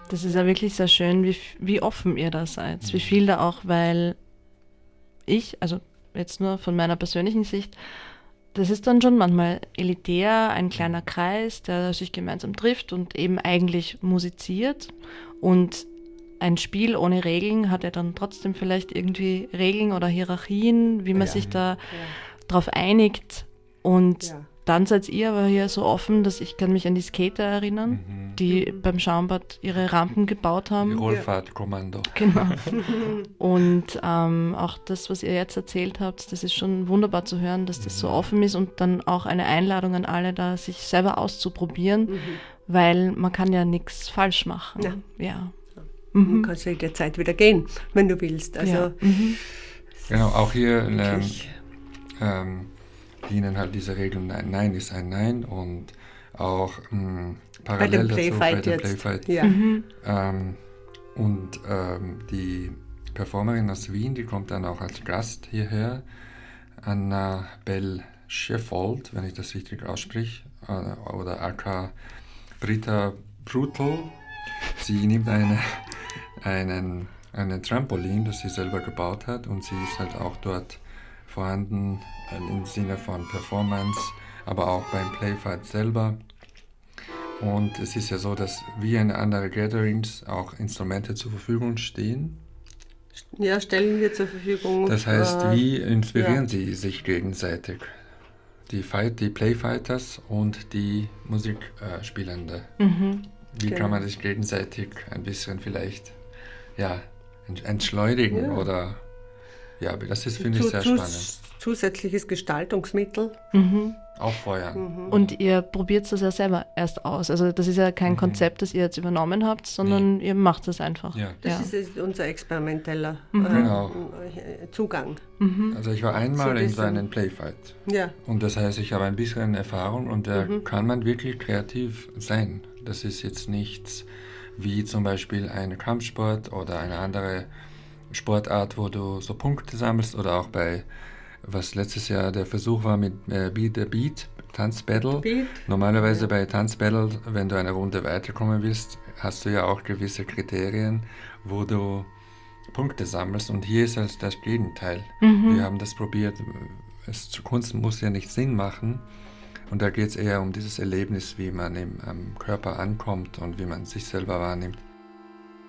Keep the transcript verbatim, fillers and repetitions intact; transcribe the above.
Das ist ja wirklich sehr schön, wie, wie offen ihr da seid. Wie viel da auch, weil ich, also jetzt nur von meiner persönlichen Sicht, das ist dann schon manchmal elitär, ein kleiner Kreis, der sich gemeinsam trifft und eben eigentlich musiziert. Und ein Spiel ohne Regeln hat ja dann trotzdem vielleicht irgendwie Regeln oder Hierarchien, wie man Ja. sich da Ja. drauf einigt. Und Ja. dann seid ihr aber hier so offen, dass ich kann mich an die Skater erinnern, Mhm. die beim Schaumbad ihre Rampen gebaut Die haben. Rollfahrtkommando. Genau. Und ähm, auch das, was ihr jetzt erzählt habt, das ist schon wunderbar zu hören, dass das so offen ist und dann auch eine Einladung an alle da, sich selber auszuprobieren, Mhm. weil man kann ja nichts falsch machen. Ja. Ja. Du Mhm. kannst jederzeit wieder gehen, wenn du willst. Also ja. Mhm. Genau, auch hier ähm, wirklich, ähm, dienen halt diese Regeln, ein Nein ist ein Nein und auch mh, bei parallel dem dazu bei Playfight dem jetzt. Playfight. Ja. Mhm. Ähm, und ähm, die Performerin aus Wien, die kommt dann auch als Gast hierher, Annabelle Scheffold, wenn ich das richtig ausspreche, äh, oder aka Britta Brutal. Sie nimmt eine, einen, einen Trampolin, das sie selber gebaut hat, und sie ist halt auch dort vorhanden äh, im Sinne von Performance, aber auch beim Playfight selber. Und es ist ja so, dass wie in anderen Gatherings auch Instrumente zur Verfügung stehen. Ja, stellen wir zur Verfügung. Das heißt, äh, wie inspirieren ja. sie sich gegenseitig? Die, Fight, die Playfighters und die Musikspielende. Mhm. Wie Genau. kann man sich gegenseitig ein bisschen vielleicht ja, ent- entschleunigen Ja. oder ja, aber das ist, finde ich, Zu- sehr zu- spannend. Zusätzliches Gestaltungsmittel. Mhm. Auffeuern. Und ihr probiert das ja selber erst aus. Also das ist ja kein Mhm. Konzept, das ihr jetzt übernommen habt, sondern ihr macht es einfach. Ja. Das Ja. ist jetzt unser experimenteller Mhm. äh, Genau. äh, Zugang. Mhm. Also ich war einmal So in so bisschen- einem Playfight. Ja. Und das heißt, ich habe ein bisschen Erfahrung und da Mhm. kann man wirklich kreativ sein. Das ist jetzt nichts wie zum Beispiel ein Kampfsport oder eine andere Sportart, wo du so Punkte sammelst oder auch bei, was letztes Jahr der Versuch war mit äh, Beat the Beat, Tanzbattle. Beat. Normalerweise Ja. bei Tanzbattle, wenn du eine Runde weiterkommen willst, hast du ja auch gewisse Kriterien, wo du Punkte sammelst und hier ist halt das Gegenteil. Mhm. Wir haben das probiert. Es, Kunst muss ja nicht Sinn machen und da geht es eher um dieses Erlebnis, wie man im, am Körper ankommt und wie man sich selber wahrnimmt.